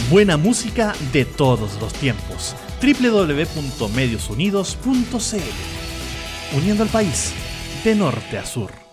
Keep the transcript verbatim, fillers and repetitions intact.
Buena música de todos los tiempos. doble u doble u doble u punto medios unidos punto c l. Uniendo al país de norte a sur.